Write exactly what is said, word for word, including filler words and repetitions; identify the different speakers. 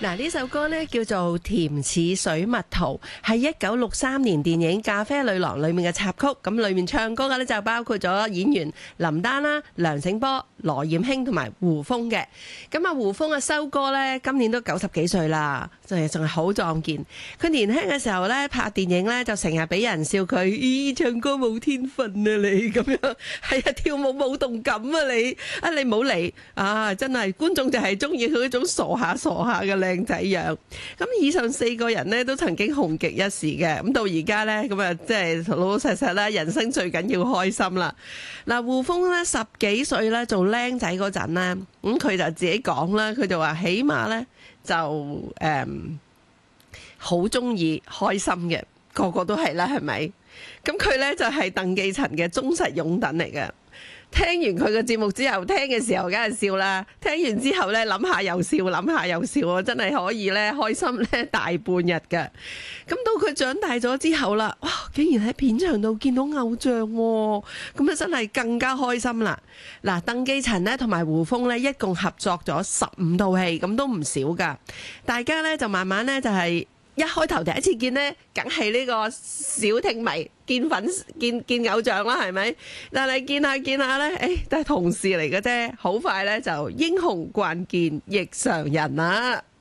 Speaker 1: 嗱，呢首歌呢叫做《甜似水蜜桃》，係一九六三年電影《咖啡女郎》裏面嘅插曲。咁裏面唱歌嘅呢就包括咗演員林丹啦、梁醒波、羅艷卿同埋胡楓嘅。咁啊，胡楓啊，修哥呢今年都九十幾歲啦，真係仲係好壯健。佢年輕嘅時候呢，拍電影呢就成日俾人笑佢，咦，唱歌冇天分啊你咁樣，係啊，跳舞冇動感啊你，啊你唔好嚟啊，真係觀眾就係中意佢嗰種傻下傻下嘅靚仔樣。咁以上四個人呢都曾經紅極一時嘅，咁到而家呢，咁啊，即係老老實實啦，人生最緊要開心啦。嗱，胡楓呢十幾歲咧做僆仔嗰陣呢，咁佢就自己講啦，佢就話起碼呢就誒好中意開心嘅，個個都係啦，係咪？咁佢呢就係鄧寄塵嘅忠實擁躉嚟嘅。聽完佢嘅節目之後，聽嘅時候梗係笑啦。聽完之後咧，諗下又笑，諗下又笑，真係可以咧開心咧大半日㗎。咁到佢長大咗之後啦，哇！竟然喺片場度見到偶像喎，咁啊真係更加開心啦。嗱，鄧寄塵咧同埋胡楓咧一共合作咗十五套戲，咁都唔少㗎。大家咧就慢慢咧就係、是。一開頭第一次見呢，梗係呢個小聽迷見粉見見偶像啦，係咪？但係見下見下呢，誒都係同事嚟嘅啫。好快呢，就英雄慣見亦常人啦。